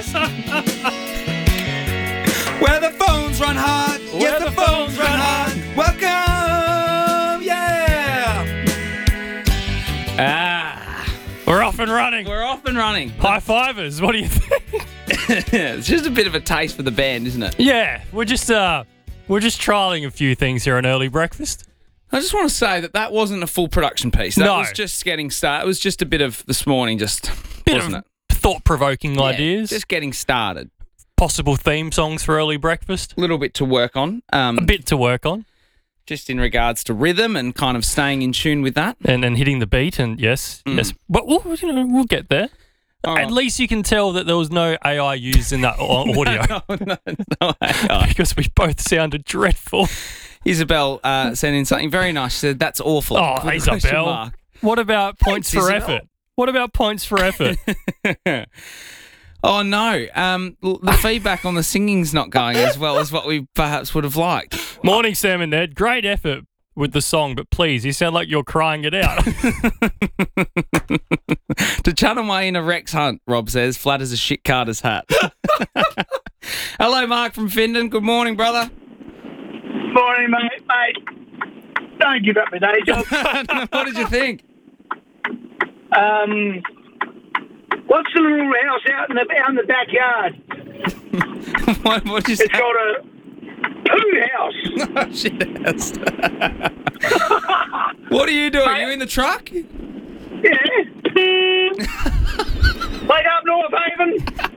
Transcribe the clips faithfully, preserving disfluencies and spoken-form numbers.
Where the phones run hard. Where Yes, the the phones run hard. Welcome. Yeah. Ah. We're off and running. We're off and running. High fivers. What do you think? It's just a bit of a taste for the band, isn't it? Yeah, we're just uh, we're just trialing a few things here on Early Breakfast. I just want to say that that wasn't a full production piece. That No. was just getting started. It was just a bit of this morning, just Bit wasn't of it? thought-provoking Yeah, ideas. just getting started. Possible theme songs for Early Breakfast. A little bit to work on. Um, A bit to work on. just in regards to rhythm and kind of staying in tune with that. And and hitting the beat, and yes, Mm. yes. But we'll, you know, we'll get there. All At right. least you can tell that there was no A I used in that au- audio no, no, no. Oh. because we both sounded dreadful. Isabel uh, sent in something very nice. She said, "That's awful." Oh, With a question Isabel. mark. What about points Thanks, for Isabel. effort? What about points for effort? Oh no, um, l- the feedback on the singing's not going as well as what we perhaps would have liked. Morning, Sam and Ned. Great effort with the song, but please, you sound like you're crying it out. To channel my inner Rex Hunt, Rob says, flat as a shit carter's hat. Hello, Mark from Findon. Good morning, brother. Morning, mate. Mate, don't give up my day job. What did you think? Um, what's the little house out in the out in the backyard? what what did you It's say? got a poo house. Oh, shit house. What are you doing? Are you in the truck? Yeah. Wake up, North Haven.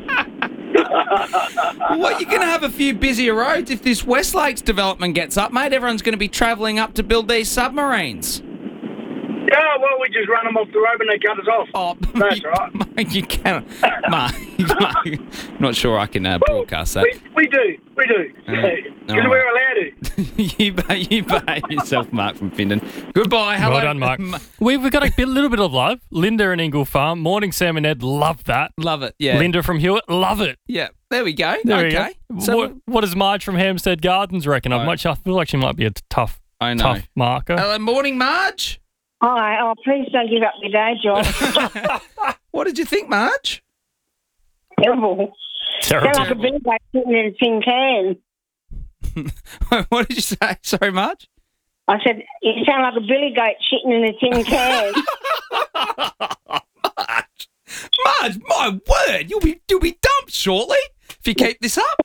What, you're going to have a few busier roads if this West Lakes development gets up, mate. Everyone's going to be travelling up to build these submarines. Yeah, well, we just run them off the road and they cut us off. Oh, That's you, right. Mate, you can't. Mark, Mark, I'm not sure I can uh, broadcast that. We, we do, we do. Alright. Because Alright. we're allowed to. you, be- you behave yourself, Mark from Findon. Goodbye. Hello. Well done, Mark. We've got a bit, little bit of love. Linda in Ingle Farm. Morning, Sam and Ned. Love that. Love it. Yeah. Linda from Hewitt. Love it. Yeah. There we go. There okay. we go. So what, what does Marge from Hampstead Gardens reckon? I Right. much I feel like she might be a t- tough, I know. tough marker. Hello, morning, Marge. Hi, oh, please don't give up your day job. What did you think, Marge? Terrible. Terrible. Sound like a big guy sitting in a tin can. What did you say? Sorry, Marge. I said, you sound like a billy goat shitting in a tin can. Marge, Marge, my word, you'll be you'll be dumped shortly if you keep this up.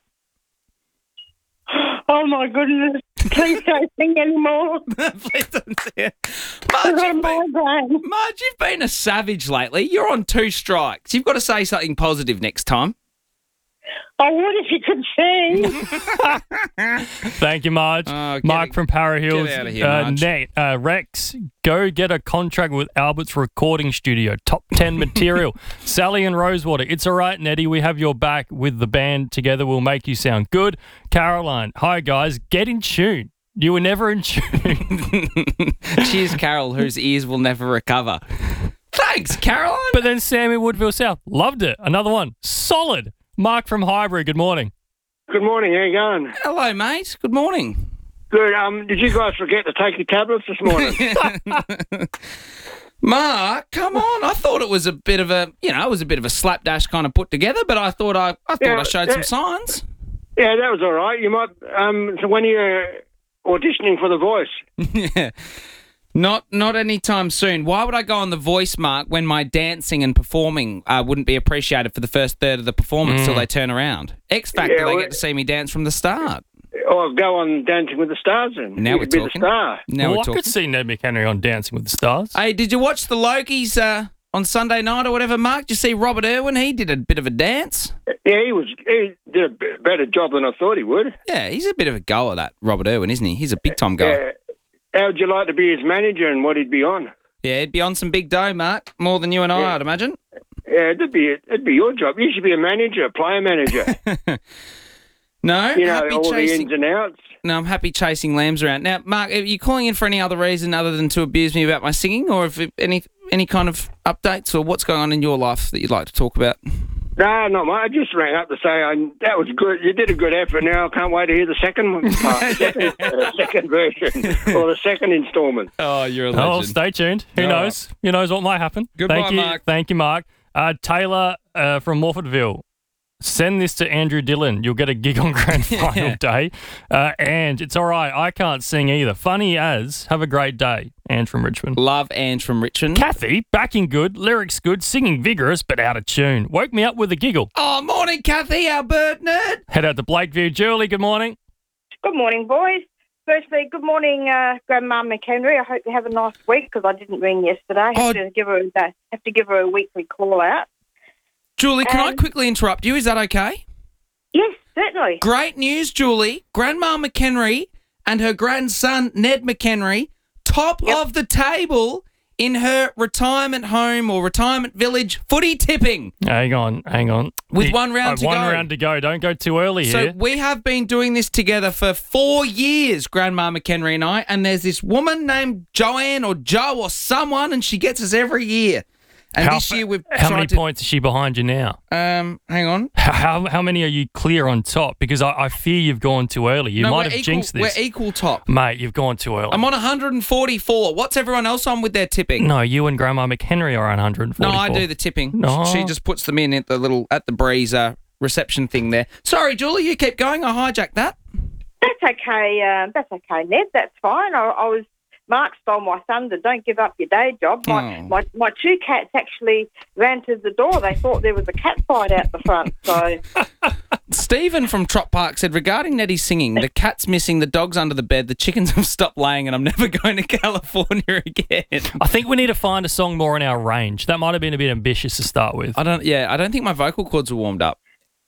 Oh, my goodness. Please don't sing anymore. Please don't say it. I've Marge, got a you've been, migraine. Marge, you've been a savage lately. You're on two strikes. You've got to say something positive next time. I would if you could sing. Thank you, Marge. Oh, get Mark it- from Para Hills. get out of here, uh, Marge. Nate, uh, Rex, go get a contract with Albert's Recording Studio. Top ten material. Sally and Rosewater. It's all right, Nettie. We have your back with the band. Together we'll make you sound good. Caroline. Hi, guys. Get in tune. You were never in tune. Cheers, Carol, whose ears will never recover. Thanks, Caroline. But then Sammy Woodville South. Loved it. Another one. Solid. Mark from Highbury. Good morning. Good morning. How you going? Hello, mate. Good morning. Good. Um, did you guys forget to take your tablets this morning? Mark, come on. I thought it was a bit of a, you know, it was a bit of a slapdash kind of put together, but I thought I, I thought Yeah, I showed yeah. some signs. Yeah, that was all right. You might. Um, so when you're auditioning for The Voice, Yeah. Not not anytime soon. Why would I go on The Voice, Mark, when my dancing and performing uh, wouldn't be appreciated for the first third of the performance till they turn around? X Factor, Yeah, they well- get to see me dance from the start. or go on Dancing with the Stars, and Now you we're could be talking. the star. Now well, we're I talking. could see Ned McHenry on Dancing with the Stars. Hey, did you watch the Lokies uh, on Sunday night or whatever, Mark? Did you see Robert Irwin? He did a bit of a dance. Yeah, he was. He did a b- better job than I thought he would. Yeah, he's a bit of a goer, that Robert Irwin, isn't he? He's a big-time goer. Yeah. How would you like to be his manager and what he'd be on? Yeah, he'd be on some big dough, Mark. More than you and I, Yeah. I'd imagine. Yeah, it'd be it'd be your job. You should be a manager, a player manager. No, You know happy all the chasing. ins and outs. No, I'm happy chasing lambs around. Now, Mark, are you calling in for any other reason other than to abuse me about my singing, or if any any kind of updates or what's going on in your life that you'd like to talk about? No, not much. I just rang up to say I, that was good. You did a good effort. Now I can't wait to hear the second one, uh, second, uh, second version or the second instalment. Oh, you're a Oh, stay tuned. Who All knows? Who knows what might happen? Goodbye, Thank you. Mark. Thank you, Mark. Uh, Taylor uh, from Morfordville. Send this to Andrew Dillon. You'll get a gig on grand final day. Uh, and it's all right. I can't sing either. Funny as. Have a great day. Ange from Richmond. Love Ange from Richmond. Kathy, backing good, lyrics good, singing vigorous, but out of tune. Woke me up with a giggle. Oh, morning, Kathy, our bird nerd. Head out to Blakeview. Julie, good morning. Good morning, boys. Firstly, good morning, uh, Grandma McHenry. I hope you have a nice week because I didn't ring yesterday. I have, Oh. to give her a, have to give her a weekly call out. Julie, can I Um, quickly interrupt you? Is that okay? Yes, certainly. Great news, Julie. Grandma McHenry and her grandson, Ned McHenry, top Yep. of the table in her retirement home or retirement village footy tipping. Hang on, hang on. With The- one round uh, to one go. round to go. Don't go too early So here. we have been doing this together for four years, Grandma McHenry and I, and there's this woman named Joanne or Joe or someone, and she gets us every year. And how, this year we've how tried many to, points is she behind you now? Um, hang on. How, how, how many are you clear on top? Because I, I fear you've gone too early. You no, might we're have equal, jinxed this. We're equal top. Mate, you've gone too early. I'm on one hundred forty-four. What's everyone else on with their tipping? No, you and Grandma McHenry are on one hundred forty-four. No, I do the tipping. No. She just puts them in at the little at the breeze uh, reception thing there. Sorry, Julie, you keep going. I hijacked that. That's okay. Uh, that's okay, Ned. That's fine. I, I was Mark stole my thunder. Don't give up your day job. My, Oh. my my two cats actually ran to the door. They thought there was a cat fight out the front. So Stephen from Trop Park said, regarding Nettie's singing, the cat's missing, the dog's under the bed, the chickens have stopped laying, and I'm never going to California again. I think we need to find a song more in our range. That might have been a bit ambitious to start with. I don't. Yeah, I don't think my vocal cords were warmed up.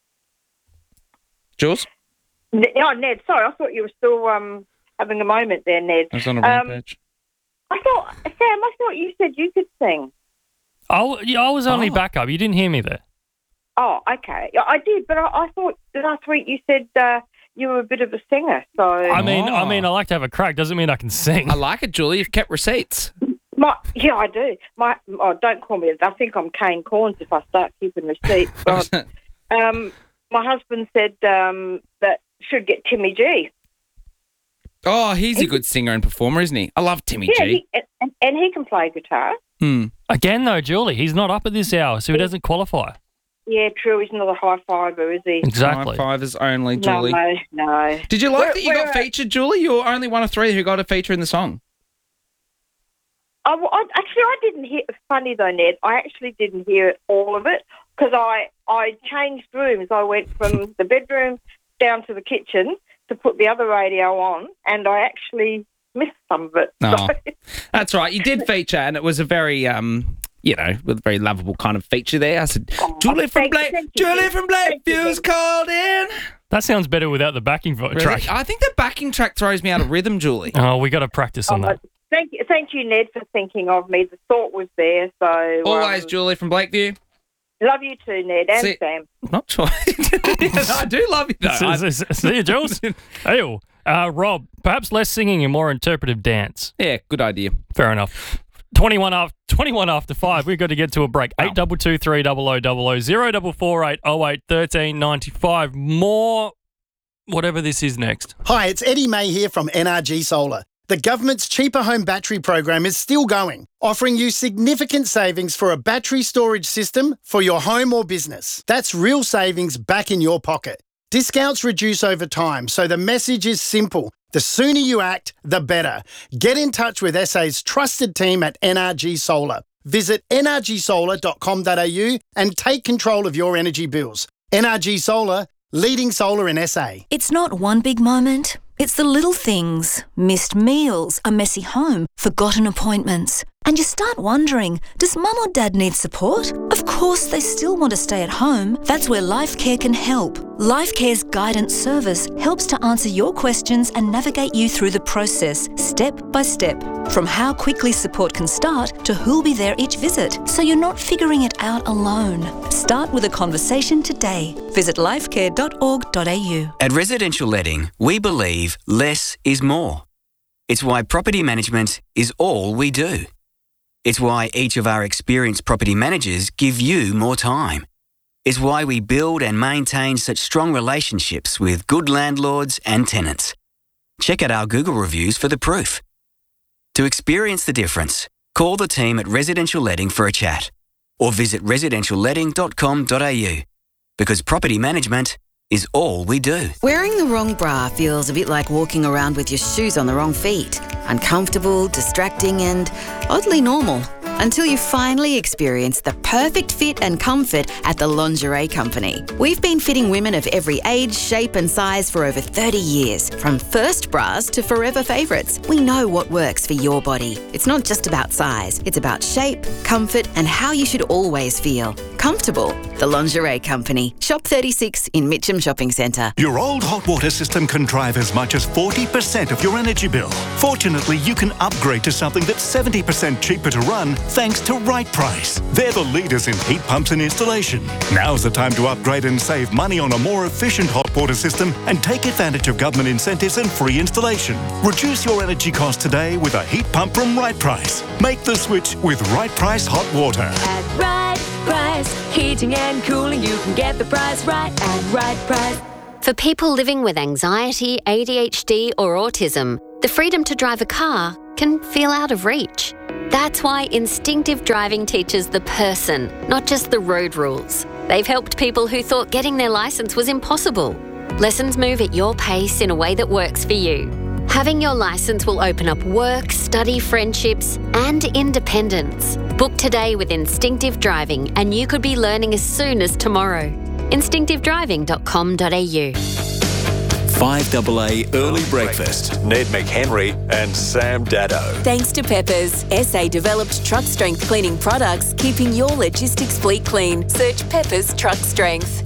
Jules, N- oh, Ned. Sorry, I thought you were still um, having a moment there, Ned. I was on a Um, rampage. I thought, Sam, I thought you said you could sing. I, yeah, I was only Oh. backup. You didn't hear me there. Oh, okay. Yeah, I did, but I, I thought last week you said uh, you were a bit of a singer. So I mean, I Oh. mean, I like to have a crack. Doesn't mean I can sing. I like it, Julie. You've kept receipts. my, yeah, I do. My oh, don't call me. I think I'm Kane Corns if I start keeping receipts. But, um, my husband said um, that should get Timmy G. Oh, he's a good singer and performer, isn't he? I love Timmy Yeah, G. he, and, and he can play guitar. Hmm. Again, though, Julie, he's not up at this hour, so he doesn't qualify. Yeah, true. He's not a high fiver, is he? Exactly. High fivers only, Julie. No, no. Did you like Where- that you where- got featured, Julie? You were only one of three who got a feature in the song. I, well, I, actually, I didn't hear. Funny though, Ned. I actually didn't hear all of it because I I changed rooms. I went from the bedroom down to the kitchen to put the other radio on, and I actually missed some of it. Oh. So- That's right. You did feature, and it was a very, um, you know, with a very lovable kind of feature there. I said, Oh, Julie from thank you, Blake, thank you, Julie thank from you, thank you, Blakeview's thank you. called in. That sounds better without the backing vo- Really? track. I think the backing track throws me out of rhythm, Julie. Oh, we got to practice on Oh, that. thank you, thank you, Ned, for thinking of me. The thought was there. So Always, um, Julie from Blakeview. love you too, Ned, and See- Sam. Not sure. Yes, I do love you, though. I- See- see- See you, Jules. Hey, uh, Rob, perhaps less singing and more interpretive dance. yeah, good idea. Fair enough. twenty-one after twenty-one after five. We've got to get to a break. Eight double two three double o double o zero double four eight oh eight thirteen ninety five. More, whatever this is next. Hi, it's Eddie May here from N R G Solar. The government's cheaper home battery program is still going, offering you significant savings for a battery storage system for your home or business. That's real savings back in your pocket. Discounts reduce over time, so the message is simple. The sooner you act, the better. Get in touch with S A's trusted team at N R G Solar. Visit n r g solar dot com dot a u and take control of your energy bills. N R G Solar, leading solar in S A. It's not one big moment. It's the little things. Missed meals, a messy home, forgotten appointments. And you start wondering, does mum or dad need support? Of course they still want to stay at home. That's where LifeCare can help. LifeCare's guidance service helps to answer your questions and navigate you through the process, step by step. From how quickly support can start to who'll be there each visit, so you're not figuring it out alone. Start with a conversation today. Visit lifecare dot org dot a u. At Residential Letting, we believe less is more. It's why property management is all we do. It's why each of our experienced property managers give you more time. It's why we build and maintain such strong relationships with good landlords and tenants. Check out our Google reviews for the proof. To experience the difference, call the team at Residential Letting for a chat or visit residential letting dot com dot a u. because property management is all we do. Wearing the wrong bra feels a bit like walking around with your shoes on the wrong feet. Uncomfortable, distracting, and oddly normal. Until you finally experience the perfect fit and comfort at the Lingerie Company. We've been fitting women of every age, shape and size for over thirty years. From first bras to forever favourites, we know what works for your body. It's not just about size, it's about shape, comfort and how you should always feel. Comfortable. The Lingerie Company. Shop thirty-six in Mitcham Shopping Centre. Your old hot water system can drive as much as forty percent of your energy bill. Fortunately, you can upgrade to something that's seventy percent cheaper to run thanks to Right Price. They're the leaders in heat pumps and installation. Now's the time to upgrade and save money on a more efficient hot water system and take advantage of government incentives and free installation. Reduce your energy costs today with a heat pump from Right Price. Make the switch with Right Price Hot Water. At Right Price, heating and cooling, you can get the price right at Right Price. For people living with anxiety, A D H D or autism, the freedom to drive a car can feel out of reach. That's why Instinctive Driving teaches the person, not just the road rules. They've helped people who thought getting their licence was impossible. Lessons move at your pace in a way that works for you. Having your licence will open up work, study, friendships and independence. Book today with Instinctive Driving and you could be learning as soon as tomorrow. instinctive driving dot com dot a u. five A A Early Breakfast. Ned McHenry and Sam Daddo. Thanks to Peppers, S A-developed truck strength cleaning products, keeping your logistics fleet clean. Search Peppers Truck Strength.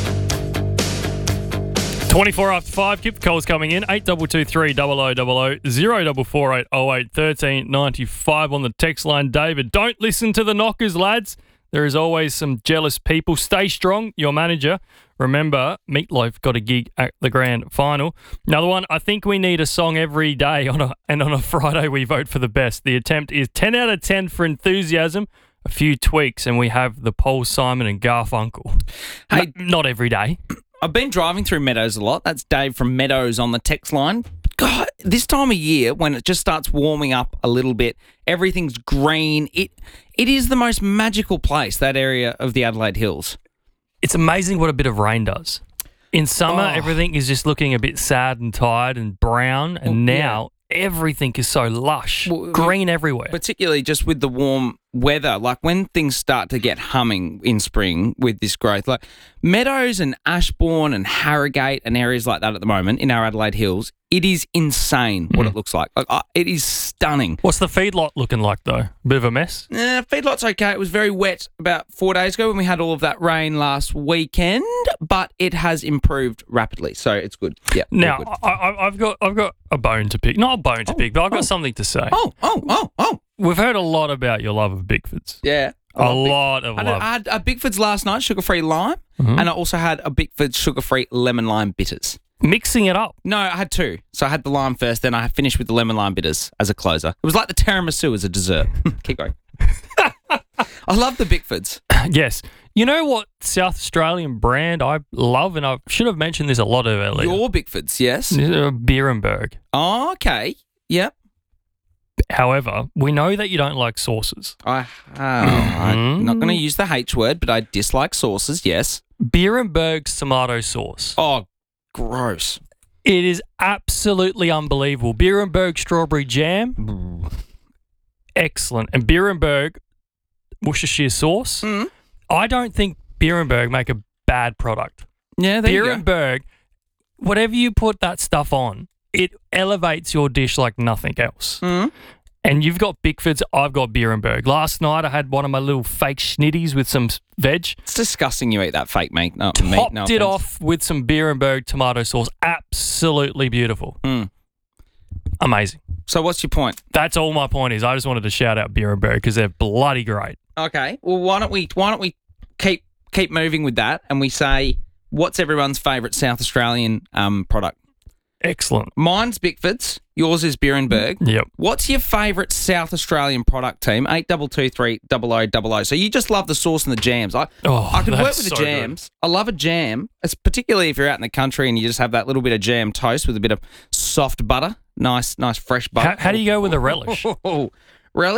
twenty-four after five, keep the calls coming in. eight two two three, double oh double oh, zero four four eight oh eight, one three nine five on the text line. David, don't listen to the knockers, lads. There is always some jealous people. Stay strong, your manager. Remember, Meatloaf got a gig at the grand final. Another one, I think we need a song every day, on a, and on a Friday we vote for the best. The attempt is ten out of ten for enthusiasm, a few tweaks, and we have the Paul Simon and Garfunkel. Hey, no, not every day. I've been driving through Meadows a lot. That's Dave from Meadows on the text line. God, this time of year, when it just starts warming up a little bit, everything's green. It It is the most magical place, that area of the Adelaide Hills. It's amazing what a bit of rain does. In summer, Oh. everything is just looking a bit sad and tired and brown, and Well, now everything is so lush, Well, green everywhere. Particularly just with the warm weather, like when things start to get humming in spring with this growth, like Meadows and Ashbourne and Harrogate and areas like that at the moment in our Adelaide Hills, it is insane what it looks like. Like uh, it is stunning. What's the feedlot looking like, though? Bit of a mess? Uh, feedlot's okay. It was very wet about four days ago when we had all of that rain last weekend, but it has improved rapidly, so it's good. Yeah. all Now, good. I, I, I've got I've got a bone to pick. Not a bone to Oh, pick, but I've got oh. something to say. oh, oh, oh, oh. We've heard a lot about your love of Bigfords. Yeah. A I love Big- lot of I had, love. I had a Bigford's last night, sugar-free lime, Mhm. and I also had a Bigford's sugar-free lemon lime bitters. Mixing it up. No, I had two. So I had the lime first, then I finished with the lemon lime bitters as a closer. It was like the tiramisu as a dessert. Keep going. I love the Bigfords. Yes. You know what South Australian brand I love, and I should have mentioned this a lot earlier. Your Bigfords, yes. Uh, Beerenberg. Oh, okay. Yep. However, we know that you don't like sauces. I, oh, I'm not going to use the H word, but I dislike sauces, yes. Beerenberg's tomato sauce. Oh, gross. It is absolutely unbelievable. Beerenberg strawberry jam, excellent. And Beerenberg Worcestershire sauce. Mm. I don't think Beerenberg make a bad product. Yeah, there you go. Beerenberg, whatever you put that stuff on, it elevates your dish like nothing else. Mm. And you've got Bigfords, I've got Beerenberg. Last night I had one of my little fake schnitties with some s- veg. It's disgusting you eat that fake meat. No, meat, Topped no it offense. off with some Beerenberg tomato sauce. Absolutely beautiful. Mm. Amazing. So what's your point? That's all my point is. I just wanted to shout out Beerenberg because they're bloody great. Okay. Well, why don't we why don't we keep keep moving with that, and we say what's everyone's favourite South Australian um, product? Excellent. Mine's Bickford's. Yours is Beerenberg. Yep. What's your favourite South Australian product, team? Eight double two three double o double o. So you just love the sauce and the jams. I Oh, I could work that's with the so jams. I love a jam. It's particularly if you're out in the country and you just have that little bit of jam toast with a bit of soft butter. Nice, nice fresh butter. How, how do you go with a relish? relish?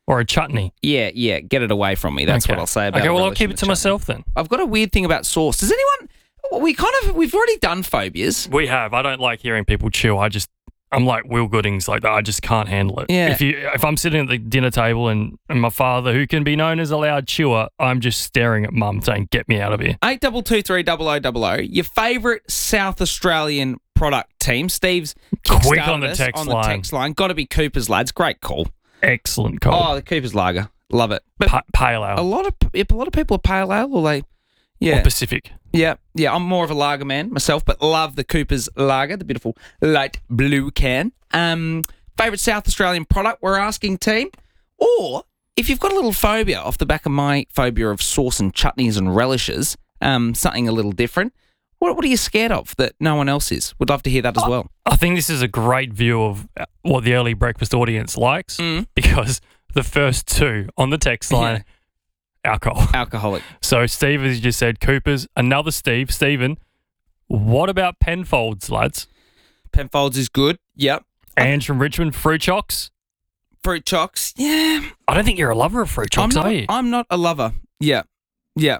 Or a chutney. Yeah, yeah. Get it away from me. That's Okay. what I'll say about Okay, a well, I'll relish keep in it a to chutney. myself then. I've got a weird thing about sauce. Does anyone... We kind of... We've already done phobias. We have. I don't like hearing people chew. I just... I'm like Will Goodings, like that. I just can't handle it. Yeah. If you, if I'm sitting at the dinner table and, and my father, who can be known as a loud chewer, I'm just staring at mum saying, get me out of here. Eight double two three double o double o. Your favourite South Australian product team. Steve's Quick kickstarted on the us text on line. the text line. Got to be Cooper's lads. Great call. Excellent call. Oh, the Cooper's Lager. Love it. But Pa- pale ale. a lot of a lot of people are pale ale, or they, yeah, Or Pacific. yeah, yeah. I'm more of a lager man myself, but love the Cooper's Lager, the beautiful light blue can. Um, favorite South Australian product? We're asking team, or if you've got a little phobia off the back of my phobia of sauce and chutneys and relishes, um, something a little different. What what are you scared of that no one else is? Would love to hear that as well. I think this is a great view of what the early breakfast audience likes Mm. because the first two on the text line, alcohol. Alcoholic. So Steve, as you just said, Cooper's, another Steve, Stephen. What about Penfolds, lads? Penfolds is good. Yep. Ange from Richmond, Fruit Chocks. Fruit chocks. Yeah. I don't think you're a lover of Fruit Chocks, I'm not, are you? I'm not a lover. Yeah. Yeah.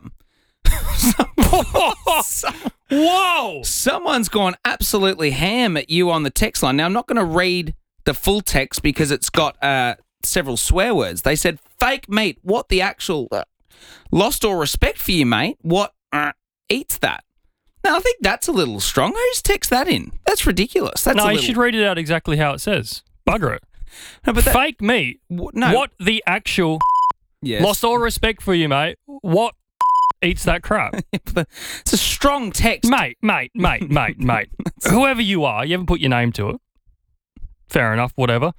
Whoa! Someone's gone absolutely ham at you on the text line. Now, I'm not going to read the full text because it's got uh, several swear words. They said, fake meat, what the actual... Uh, lost all respect for you, mate. What uh, eats that? Now, I think that's a little strong. Who's text that in? That's ridiculous. That's no, a you little... should read it out exactly how it says. Bugger it. No, but that- Fake meat. W- no. What the actual... Yes. Lost all respect for you, mate. What eats that crap? It's a strong text. Mate, mate, mate, mate, mate. Whoever you are, you haven't put your name to it. Fair enough, whatever.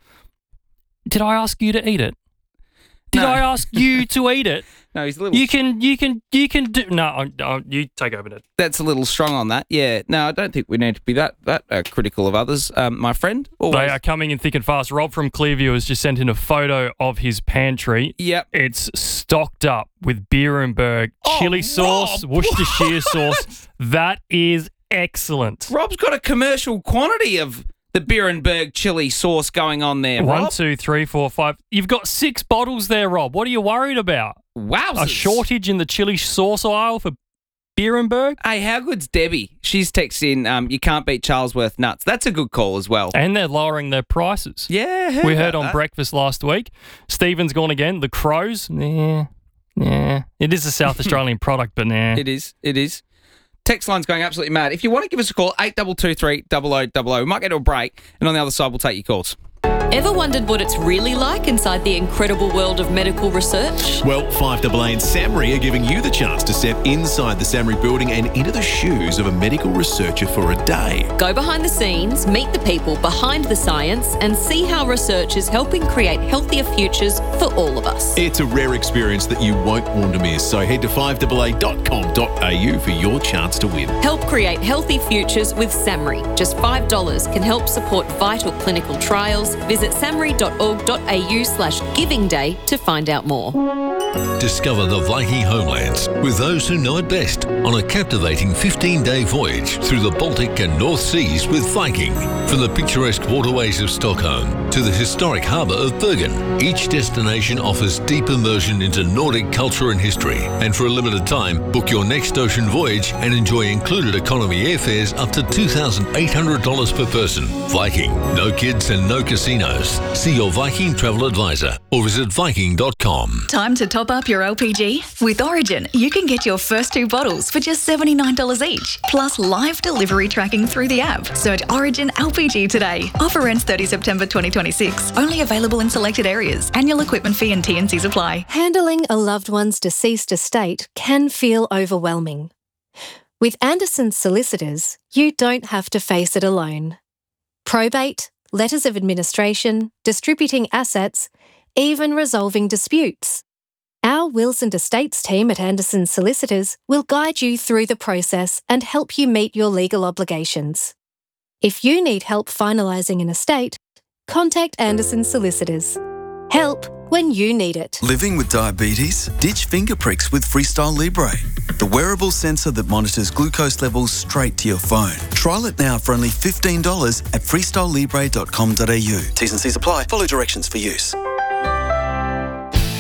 Did I ask you to eat it? Did No. I ask you to eat it? No, he's a little... You can, you can, you can do... No, I- I- you take over it. That's a little strong on that. Yeah. No, I don't think we need to be that that uh, critical of others, um, my friend. Always. They are coming in thick and fast. Rob from Clearview has just sent in a photo of his pantry. Yep. It's stocked up with Beerenberg Oh, chili sauce, Rob, Worcestershire what? sauce. That is excellent. Rob's got a commercial quantity of the Beerenberg chili sauce going on there, One, Rob. two, three, four, five. You've got six bottles there, Rob. What are you worried about? Wowzers. A shortage in the chili sauce aisle for Beerenberg? Hey, how good's Debbie? She's texting, um, you can't beat Charlesworth nuts. That's a good call as well. And they're lowering their prices. Yeah, heard We heard about on that. breakfast last week. Stephen's gone again. The Crows? Nah. Nah. It is a South Australian product, but nah. It is. It is. Text line's going absolutely mad. If you want to give us a call, eight two two three double o double o. We might get to a break, and on the other side, we'll take your calls. Ever wondered what it's really like inside the incredible world of medical research? Well, five A A and SAMRI are giving you the chance to step inside the SAMRI building and into the shoes of a medical researcher for a day. Go behind the scenes, meet the people behind the science, and see how research is helping create healthier futures for all of us. It's a rare experience that you won't want to miss, so head to five A A dot com dot a u for your chance to win. Help create healthy futures with SAMRI. Just five dollars can help support vital clinical trials. Visit samri dot org dot a u slash giving day to find out more. Discover the Viking homelands with those who know it best on a captivating fifteen-day voyage through the Baltic and North Seas with Viking. From the picturesque waterways of Stockholm to the historic harbour of Bergen, each destination offers deep immersion into Nordic culture and history. And for a limited time, book your next ocean voyage and enjoy included economy airfares up to two thousand eight hundred dollars per person. Viking, no kids and no casinos. See your Viking travel advisor or visit viking dot com. Time to top up your L P G? With Origin, you can get your first two bottles for just seventy-nine dollars each, plus live delivery tracking through the app. Search Origin L P G today. Offer ends thirtieth September twenty twenty-six. Only available in selected areas. Annual equipment fee and T and Cs apply. Handling a loved one's deceased estate can feel overwhelming. With Anderson's Solicitors, you don't have to face it alone. Probate, letters of administration, distributing assets, even resolving disputes. Our wills and estates team at Anderson's Solicitors will guide you through the process and help you meet your legal obligations. If you need help finalising an estate, contact Anderson's Solicitors. Help when you need it. Living with diabetes? Ditch finger pricks with Freestyle Libre, the wearable sensor that monitors glucose levels straight to your phone. Trial it now for only fifteen dollars at freestyle libre dot com dot a u. T's and C's apply. Follow directions for use.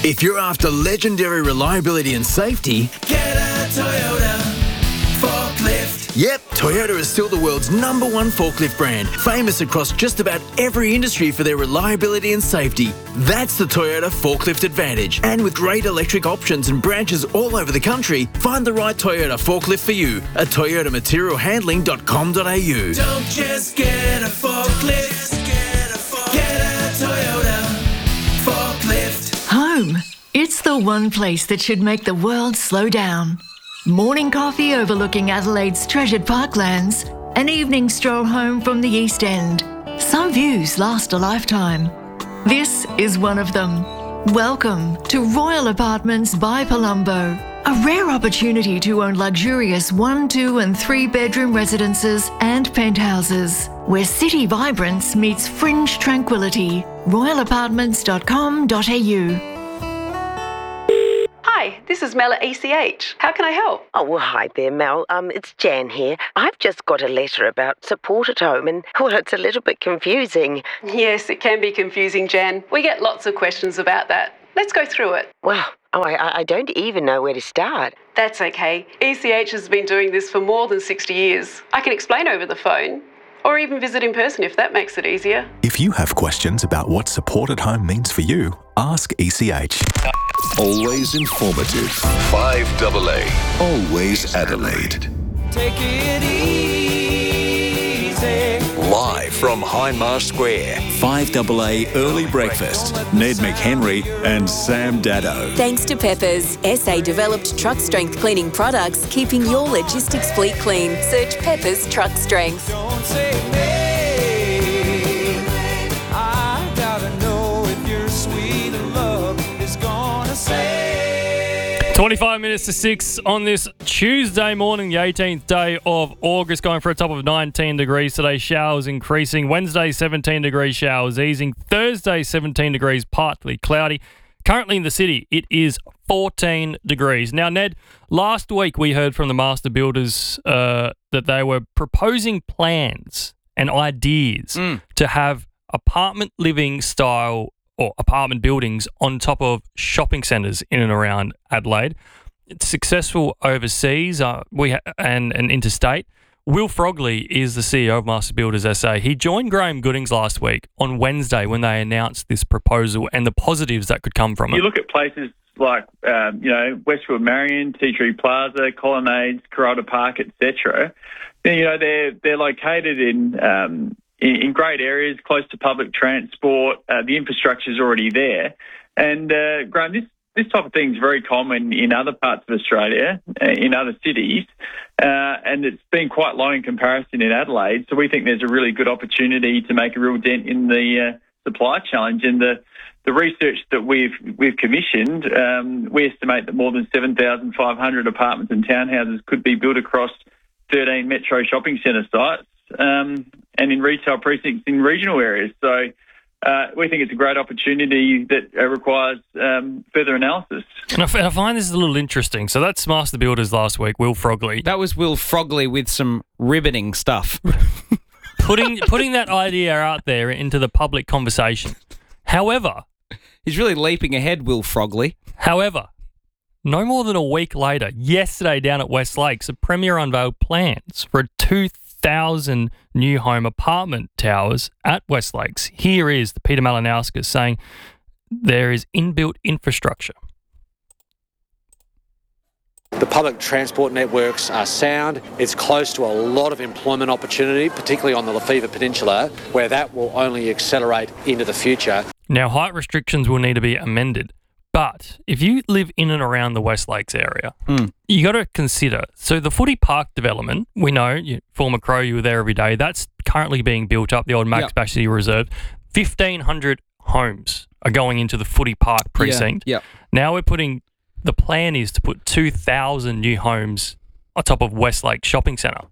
If you're after legendary reliability and safety, get a Toyota forklift. Yep, Toyota is still the world's number one forklift brand, famous across just about every industry for their reliability and safety. That's the Toyota Forklift Advantage. And with great electric options and branches all over the country, find the right Toyota forklift for you at toyota material handling dot com dot a u. Don't just get a forklift, get a, forklift. Get a Toyota forklift. Home. It's the one place that should make the world slow down. Morning coffee overlooking Adelaide's treasured parklands, an evening stroll home from the East End. Some views last a lifetime. This is one of them. Welcome to Royal Apartments by Palumbo, a rare opportunity to own luxurious one, two and three bedroom residences and penthouses, where city vibrance meets fringe tranquility. royal apartments dot com dot a u. Hi, this is Mel at E C H. How can I help? Oh, well, hi there, Mel. Um, it's Jan here. I've just got a letter about support at home and, well, it's a little bit confusing. Yes, it can be confusing, Jan. We get lots of questions about that. Let's go through it. Well, oh, I, I don't even know where to start. That's okay. E C H has been doing this for more than sixty years. I can explain over the phone, or even visit in person if that makes it easier. If you have questions about what support at home means for you, ask E C H. Always informative. five double A. Always Adelaide. Take it easy. Live from Hindmarsh Square. five double A Early Breakfast. Ned McHenry and Sam Dado. Thanks to Peppers, S A developed truck strength cleaning products, keeping your logistics fleet clean. Search Peppers Truck Strength. Don't say me. I gotta know if your sweet love is gonna say. twenty-five minutes to six on this Tuesday morning, the eighteenth day of August, going for a top of nineteen degrees today. Showers increasing. Wednesday, seventeen degrees, showers easing. Thursday, seventeen degrees, partly cloudy. Currently in the city, it is fourteen degrees. Now, Ned, last week we heard from the master builders uh, that they were proposing plans and ideas Mm. to have apartment living style or apartment buildings on top of shopping centres in and around Adelaide. It's successful overseas uh, we ha- and, and interstate. Will Frogley is the C E O of Master Builders S A. He joined Graham Goodings last week on Wednesday when they announced this proposal and the positives that could come from You it. look at places like, um, you know, Westwood Marion, Tea Tree Plaza, Colonnades, Coralda Park, et cetera. You know, they're they're located in um, in, in great areas, close to public transport. Uh, the infrastructure is already there, and uh, Graham, this this type of thing is very common in other parts of Australia, uh, in other cities, uh, and it's been quite low in comparison in Adelaide. So we think there's a really good opportunity to make a real dent in the uh, supply challenge. And the the research that we've we've commissioned, um, we estimate that more than seven thousand five hundred apartments and townhouses could be built across thirteen metro shopping centre sites um, and in retail precincts in regional areas. So uh, we think it's a great opportunity that uh, requires um, further analysis. And I, f- and I find this a little interesting. So that's Master Builders last week, Will Frogley. That was Will Frogley with some riveting stuff. putting putting that idea out there into the public conversation. However, he's really leaping ahead, Will Frogley. However, no more than a week later, yesterday down at West Lakes, a Premier unveiled plans for a two thousand new home apartment towers at West Lakes. Here is the Peter Malinauskas saying there is inbuilt infrastructure. The public transport networks are sound. It's close to a lot of employment opportunity, particularly on the Lefevre Peninsula, where that will only accelerate into the future. Now, height restrictions will need to be amended. But if you live in and around the West Lakes area, mm. you got to consider. So the Footy Park development, we know, you, former Crow, you were there every day. That's currently being built up, the old Max yep. Bashley Reserve. fifteen hundred homes are going into the Footy Park precinct. Yeah. Yep. Now we're putting, the plan is to put two thousand new homes on top of West Lake Shopping Centre.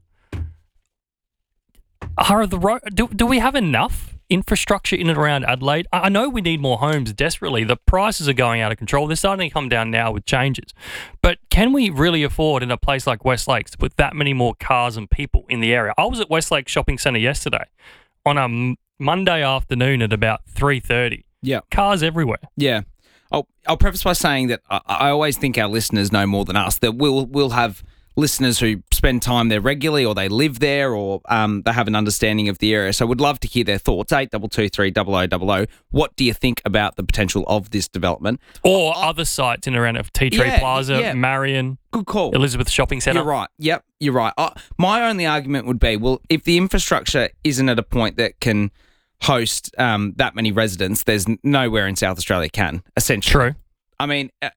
Are the ro- do, do we have enough infrastructure in and around Adelaide? I know we need more homes desperately. The prices are going out of control. They're starting to come down now with changes. But can we really afford in a place like West Lakes to put that many more cars and people in the area? I was at West Lake Shopping Centre yesterday on a m- Monday afternoon at about three thirty. Yeah. Cars everywhere. Yeah. I'll, I'll preface by saying that I, I always think our listeners know more than us. That we'll we'll have listeners who spend time there regularly, or they live there, or um, they have an understanding of the area. So would love to hear their thoughts. Eight double two three double o double o. What do you think about the potential of this development? Or other sites in and around of Tea Tree Yeah, Plaza, yeah. Marion. Good call. Elizabeth Shopping Centre. You're right. Yep, you're right. Uh, my only argument would be, well, if the infrastructure isn't at a point that can host um, that many residents, there's n- nowhere in South Australia can, essentially. True. I mean, uh,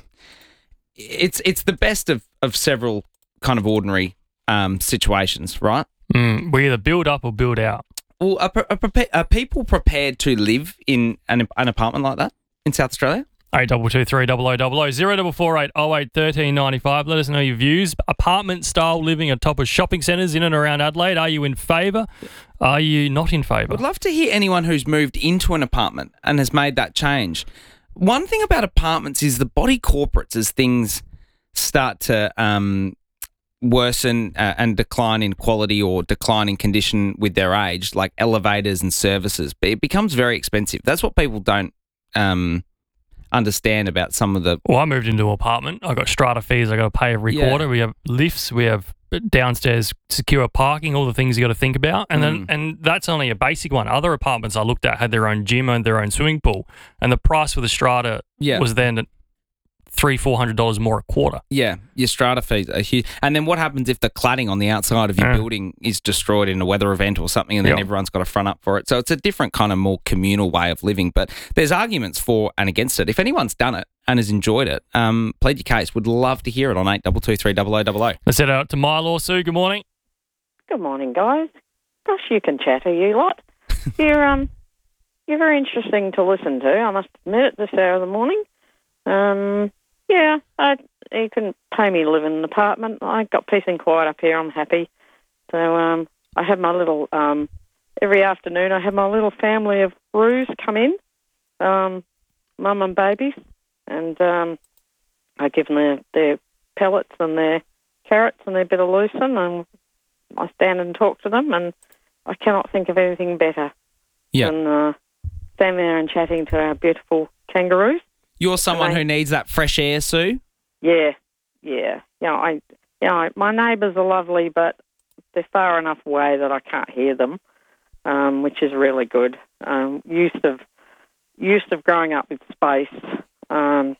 it's it's the best of, of several kind of ordinary um, situations, right? Mm, we either build up or build out. Well, are, pre- are, prepa- are people prepared to live in an, an apartment like that in South Australia? Eight double two three double o double o zero double four eight oh eight thirteen ninety five. Let us know your views. Apartment style living atop of shopping centres in and around Adelaide. Are you in favour? Are you not in favour? I'd love to hear anyone who's moved into an apartment and has made that change. One thing about apartments is the body corporates, as things start to um, worsen uh, and decline in quality or decline in condition with their age, like elevators and services, but it becomes very expensive. That's what people don't um, understand about some of the... Well, I moved into an apartment. I got strata fees I got to pay every Yeah. quarter. We have lifts. We have downstairs secure parking, all the things you got to think about. And then, and that's only a basic one. Other apartments I looked at had their own gym and their own swimming pool. And the price for the strata Yeah. was then three, four hundred dollars more a quarter. Yeah, your strata fees are huge. And then what happens if the cladding on the outside of your Yeah. building is destroyed in a weather event or something, and then Yeah. everyone's got to front up for it? So it's a different kind of more communal way of living. But there's arguments for and against it. If anyone's done it and has enjoyed it, um, plead your case. Would love to hear it on eight double two three double o double o. Let's head out to Milo. Sue, good morning. Good morning, guys. Gosh, you can chatter, you lot. You're um, you're very interesting to listen to. I must admit, at this hour of the morning. Um, yeah, I, you can pay me to live in an apartment. I got peace and quiet up here. I'm happy. So um, I have my little um, every afternoon. I have my little family of roos come in, um, mum and babies, and um, I give them their, their pellets and their carrots and their bit of lucerne, and I stand and talk to them, and I cannot think of anything better Yeah. than uh, standing there and chatting to our beautiful kangaroos. You're someone And I- who needs that fresh air, Sue? Yeah, yeah. You know, I, you know, my neighbours are lovely, but they're far enough away that I can't hear them, um, which is really good. Um, used of used of growing up with space, um,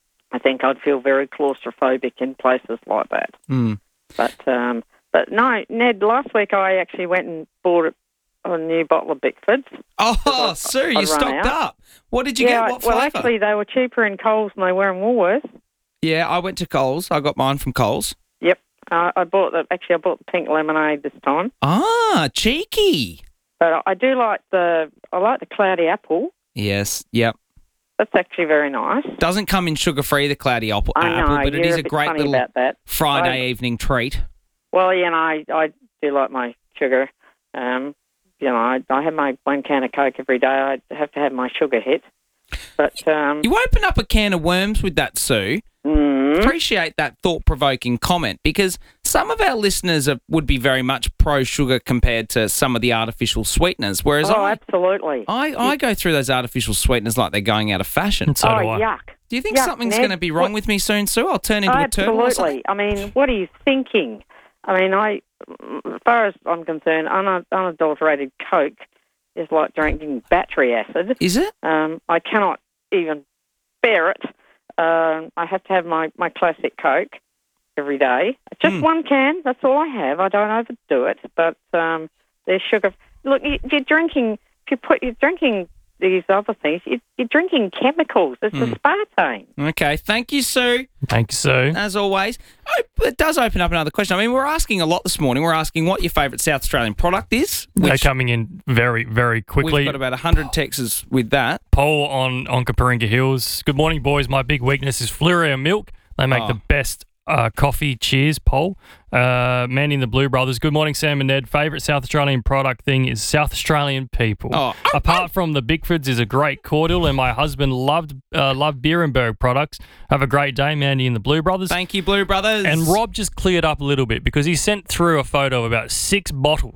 I think I'd feel very claustrophobic in places like that. Mm. But um, but no, Ned. Last week I actually went and bought a, a new bottle of Bickfords. Oh, Sue, I'd you run stocked out. up. What did you yeah, get? What well, flavour? actually, they were cheaper in Coles than they were in Woolworths. Yeah, I went to Coles. I got mine from Coles. Yep, uh, I bought the. Actually, I bought the pink lemonade this time. Ah, cheeky. But I- I do like the. I like the cloudy apple. Yes, yep. That's actually very nice. Doesn't come in sugar-free, the cloudy apple, I know, apple but it you're is a a bit great funny little about that. Friday I- evening treat. Well, you know, I, I do like my sugar. Um, you know, I, I have my one can of Coke every day. I have to have my sugar hit. But um, You open up a can of worms with that, Sue. Mm. Appreciate that thought-provoking comment, because some of our listeners are, would be very much pro-sugar compared to some of the artificial sweeteners, whereas oh, I, absolutely. I, I go through those artificial sweeteners like they're going out of fashion. oh, yuck. Do you think Yuck, something's Ned. going to be wrong What- with me soon, Sue? I'll turn into Oh, a turtle or something? absolutely. I mean, what are you thinking? I mean, I, as far as I'm concerned, un- unadulterated Coke is like drinking battery acid. Is it? Um, I cannot even bear it. Um, I have to have my, my classic Coke every day. Just Hmm. one can. That's all I have. I don't overdo it. But um, there's sugar. Look, you, you're drinking. If you put you're drinking these other things, you, you're drinking chemicals. It's Hmm. aspartame. Okay, thank you, Sue. Thank you, Sue. As always. Oh, it does open up another question. I mean, we're asking a lot this morning. We're asking what your favourite South Australian product is. They're Which coming in very, very quickly. we've got about one hundred texts with that. Paul on, on Kaparinga Hills. Good morning, boys. My big weakness is Fluria milk. They make Oh. the best uh, coffee. Cheers, Paul. Uh, Mandy and the Blue Brothers. Good morning, Sam and Ned. Favourite South Australian product thing is South Australian people. Oh. Apart from the Bickfords is a great cordial, and my husband loved uh, loved Beerenberg products. Have a great day, Mandy and the Blue Brothers. Thank you, Blue Brothers. And Rob just cleared up a little bit because he sent through a photo of about six bottles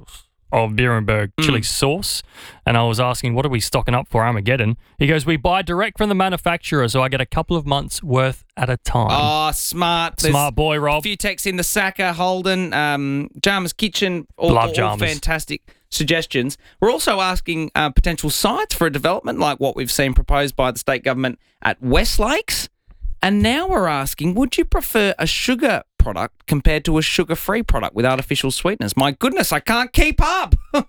of Beerenberg Mm. chili sauce, and I was asking, what are we stocking up for Armageddon? He goes, we buy direct from the manufacturer, so I get a couple of months worth at a time. Oh, smart. There's Smart boy, Rob. A few texts in the Saka, Holden, um, Jarmer's Kitchen, all, Love all Jarmer's. fantastic suggestions. We're also asking uh, potential sites for a development like what we've seen proposed by the state government at Westlakes. And now we're asking, would you prefer a sugar product compared to a sugar-free product with artificial sweeteners? My goodness, I can't keep up. You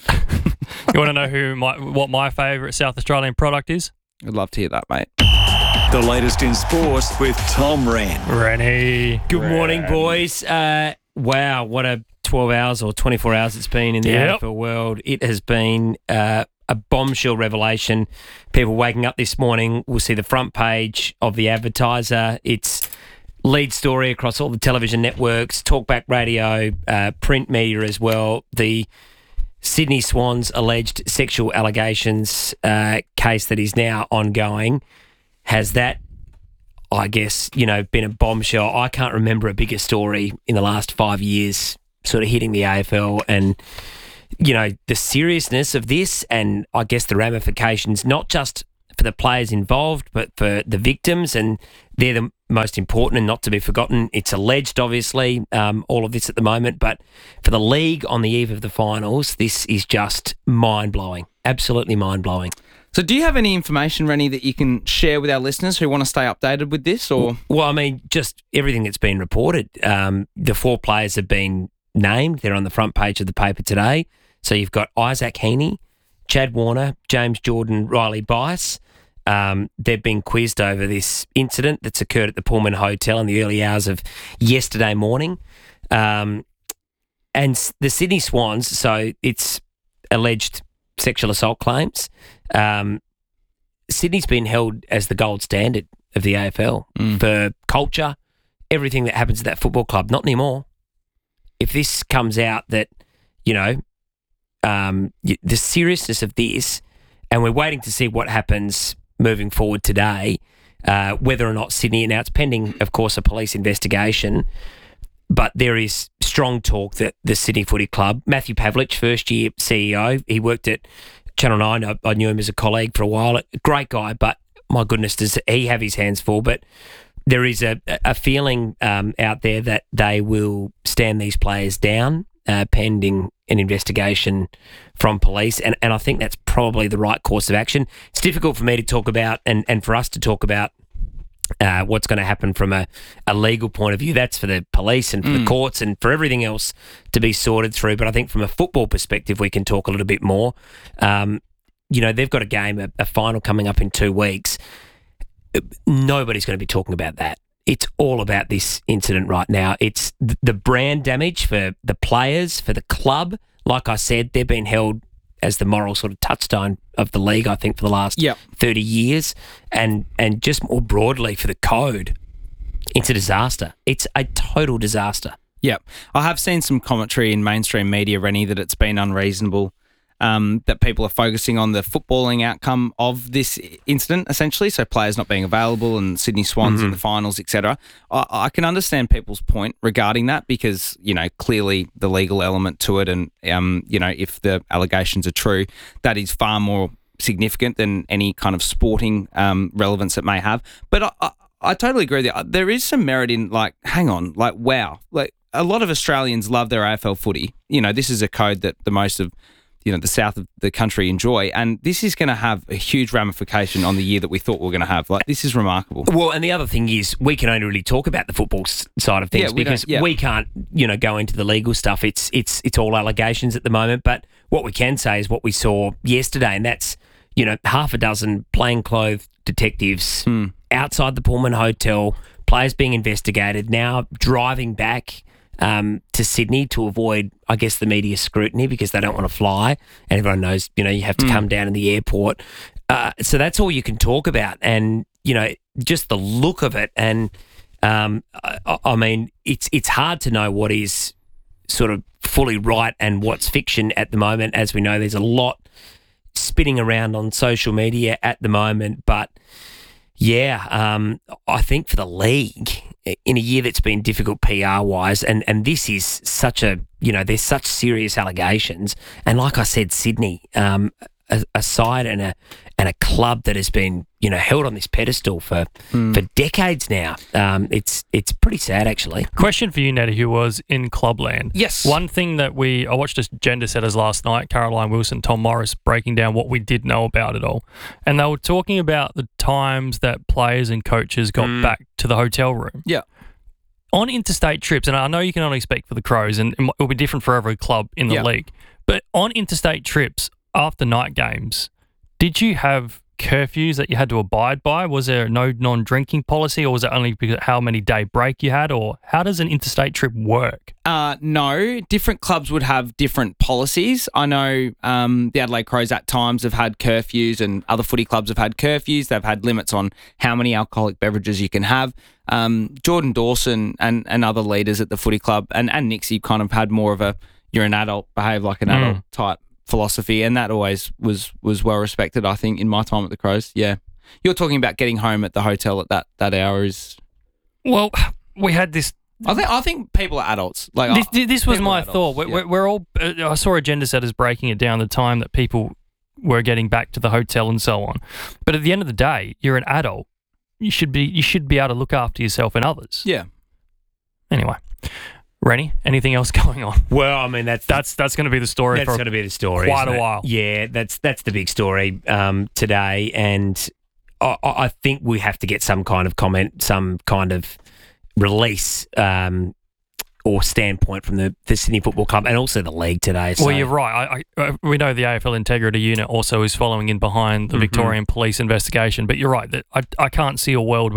want to know who my, what my favourite South Australian product is? I'd love to hear that, mate. The latest in sports with Tom Wren. Rennie. Good morning, boys. Uh, wow, what a twelve hours or twenty-four hours it's been in the Yep. N F L world. It has been uh, a bombshell revelation. People waking up this morning will see the front page of the Advertiser. It's lead story across all the television networks, talkback radio, uh, print media as well. The Sydney Swans alleged sexual allegations uh, case that is now ongoing. Has that, I guess, you know, been a bombshell? I can't remember a bigger story in the last five years sort of hitting the A F L, and, you know, the seriousness of this and I guess the ramifications, not just for the players involved, but for the victims, and they're the most important and not to be forgotten. It's alleged, obviously, um, all of this at the moment, but for the league on the eve of the finals, this is just mind-blowing, absolutely mind-blowing. So do you have any information, Rennie, that you can share with our listeners who want to stay updated with this? Or Well, I mean, just everything that's been reported. Um, the four players have been named. They're on the front page of the paper today. So you've got Isaac Heaney, Chad Warner, James Jordan, Riley Bice. Um, they've been quizzed over this incident that's occurred at the Pullman Hotel in the early hours of yesterday morning. Um, and s- the Sydney Swans, so it's alleged sexual assault claims. Um, Sydney's been held as the gold standard of the A F L for culture, everything that happens at that football club. Not anymore. If this comes out that, you know, um, y- the seriousness of this, and we're waiting to see what happens moving forward today, uh, whether or not Sydney, now it's pending, of course, a police investigation, but there is strong talk that the Sydney Footy Club, Matthew Pavlich, first year C E O, he worked at Channel nine. I, I knew him as a colleague for a while. A great guy, but my goodness, does he have his hands full? But there is a, a feeling um, out there that they will stand these players down uh, pending an investigation from police. And, and I think that's probably the right course of action. It's difficult for me to talk about and, and for us to talk about Uh, what's going to happen from a, a legal point of view. That's for the police and for Mm. the courts and for everything else to be sorted through. But I think from a football perspective, we can talk a little bit more. Um, you know, they've got a game, a, a final coming up in two weeks. Nobody's going to be talking about that. It's all about this incident right now. It's th- the brand damage for the players, for the club. Like I said, they've been held as the moral sort of touchstone of the league, I think, for the last Yep. thirty years. And and just more broadly for the code, it's a disaster. It's a total disaster. Yeah, I have seen some commentary in mainstream media, Rennie, that it's been unreasonable, um, that people are focusing on the footballing outcome of this incident, essentially, so players not being available and Sydney Swans Mhm. in the finals, et cetera. I, I can understand people's point regarding that because, you know, clearly the legal element to it and, um, you know, if the allegations are true, that is far more significant than any kind of sporting um, relevance it may have. But I, I, I totally agree that there is some merit in, like, hang on, like, wow, like a lot of Australians love their A F L footy. You know, this is a code that the most of, you know, the south of the country enjoy, and this is going to have a huge ramification on the year that we thought we were going to have. Like, this is remarkable. Well, and the other thing is we can only really talk about the football s- side of things Yeah, we don't- because yeah. we can't, you know, go into the legal stuff. It's it's it's all allegations at the moment. But what we can say is what we saw yesterday, and that's, you know, half a dozen plainclothes detectives Hmm. outside the Pullman Hotel, players being investigated, now driving back um, to Sydney to avoid, I guess, the media scrutiny because they don't want to fly. And everyone knows, you know, you have to Mm. come down in the airport. Uh, so that's all you can talk about. And, you know, just the look of it. And, um, I, I mean, it's it's hard to know what is sort of fully right and what's fiction at the moment. As we know, there's a lot spinning around on social media at the moment. But Yeah, um, I think for the league, in a year that's been difficult P R-wise, and, and this is such a, you know, there's such serious allegations. And like I said, Sydney, um, a, a side and a and a club that has been, you know, held on this pedestal for Hmm. for decades now. Um, it's it's pretty sad, actually. Question for you, Nettie, who was in Clubland. Yes. One thing that we, I watched this Gender Setters last night, Caroline Wilson, Tom Morris, breaking down what we did know about it all. And they were talking about the times that players and coaches got Mm. back to the hotel room. Yeah. On interstate trips, and I know you can only speak for the Crows, and it will be different for every club in the Yeah. league, but on interstate trips after night games, did you have curfews that you had to abide by? Was there no non-drinking policy, or was it only because how many day break you had, or how does an interstate trip work? Uh, no, different clubs would have different policies. I know um, the Adelaide Crows at times have had curfews, and other footy clubs have had curfews. They've had limits on how many alcoholic beverages you can have. Um, Jordan Dawson and, and other leaders at the footy club, and, and Nixie kind of had more of a, you're an adult, behave like an Mm. adult type philosophy, and that always was was well respected, I think, in my time at the Crows. Yeah. You're talking about getting home at the hotel at that, that hour is... Well, we had this... I think I think people are adults. Like This, I- this was people are my adults, thought. We're, yeah. we're, we're all. Uh, I saw Agenda Setters breaking it down the time that people were getting back to the hotel and so on. But at the end of the day, you're an adult. You should be. You should be able to look after yourself and others. Yeah. Anyway, Rennie, anything else going on? Well, I mean that's that's that's going to be the story. That's for going to be the story. Quite isn't a it? while. Yeah, that's that's the big story um, today, and I, I think we have to get some kind of comment, some kind of release um, or standpoint from the, the Sydney Football Club and also the league today. So. Well, you're right. I, I, we know the A F L Integrity Unit also is following in behind the Mhm. Victorian Police investigation, but you're right that I, I can't see a world where